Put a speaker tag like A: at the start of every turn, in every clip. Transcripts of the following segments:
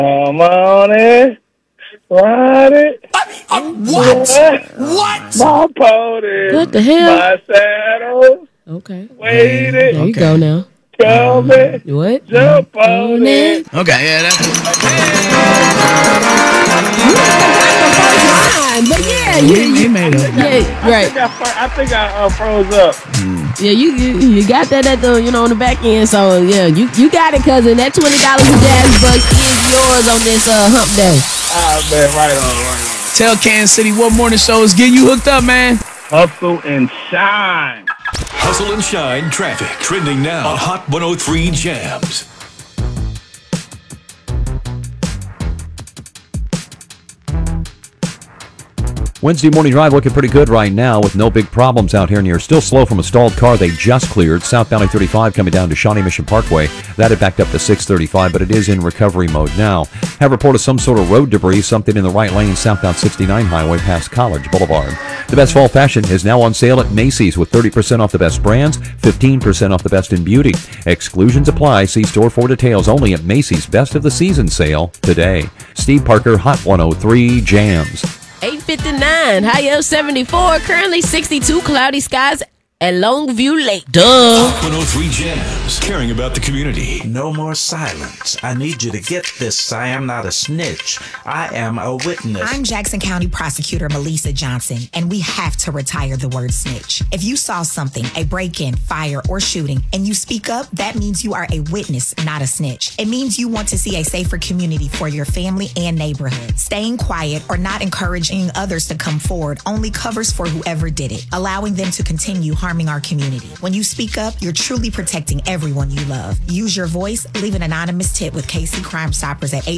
A: Come on in, ride it.
B: What? What?
A: My pony.
C: What the hell?
A: My saddle.
C: Okay.
A: Wait it.
C: There you go now.
A: Come in.
C: What?
A: Jump on it.
B: Okay, yeah, that's
C: But yeah,
B: he made it.
C: yeah, right.
A: I think I froze up.
C: Yeah, you got that at the on the back end. So yeah, you got it, cousin. That $20 in Jazz Bucks is yours on this hump day.
A: Man, right on.
B: Tell Kansas City what morning show is getting you hooked up, man.
A: Hustle and shine.
D: Hustle and shine traffic trending now on Hot 103 Jams.
E: Wednesday morning drive looking pretty good right now with no big problems out here near. Still slow from a stalled car they just cleared. Southbound I-35 coming down to Shawnee Mission Parkway. That had backed up to 635, but it is in recovery mode now. Have report of some sort of road debris, something in the right lane southbound 69 highway past College Boulevard. The best fall fashion is now on sale at Macy's with 30% off the best brands, 15% off the best in beauty. Exclusions apply. See store for details only at Macy's Best of the Season sale today. Steve Parker, Hot 103 Jams.
C: 8:59, high of 74, currently 62, cloudy skies at Longview Lake. Duh.
D: Hot 103 Jams, caring about the community.
F: No more silence. I need you to get this. I am not a snitch. I am a witness.
G: I'm Jackson County Prosecutor Melissa Johnson, and we have to retire the word snitch. If you saw something, a break-in, fire, or shooting, and you speak up, that means you are a witness, not a snitch. It means you want to see a safer community for your family and neighborhood. Staying quiet or not encouraging others to come forward only covers for whoever did it, allowing them to continue harming our community. When you speak up, you're truly protecting everyone you love. Use your voice. Leave an anonymous tip with KC Crime Stoppers at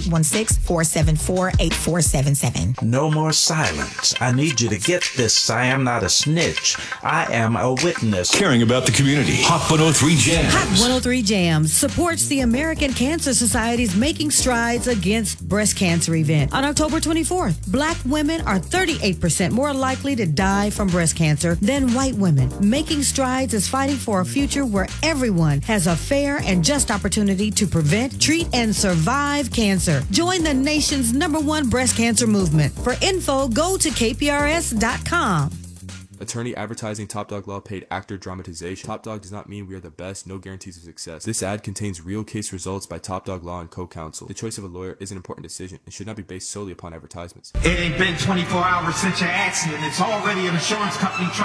G: 816-474-8477.
F: No more silence. I need you to get this. I am not a snitch. I am a witness.
D: Caring about the community. Hot 103 Jams.
H: Hot 103 Jams supports the American Cancer Society's Making Strides Against Breast Cancer event on October 24th. Black women are 38% more likely to die from breast cancer than white women. Making Strides is fighting for a future where everyone has a fair and just opportunity to prevent, treat, and survive cancer. Join the nation's #1 breast cancer movement. For info, go to kprs.com.
I: Attorney advertising Top Dog Law paid actor dramatization. Top Dog does not mean we are the best, no guarantees of success. This ad contains real case results by Top Dog Law and co-counsel. The choice of a lawyer is an important decision and should not be based solely upon advertisements.
J: It ain't been 24 hours since your accident. It's already an insurance company trying